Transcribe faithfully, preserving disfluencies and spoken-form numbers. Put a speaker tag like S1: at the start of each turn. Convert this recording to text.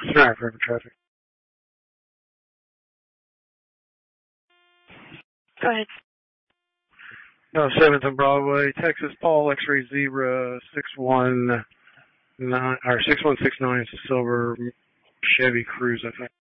S1: Sorry for traffic.
S2: Go ahead.
S1: No, seventh and Broadway, Texas, Paul, X-ray zebra, six one nine or six one six nine. It's a silver Chevy Cruze, I think.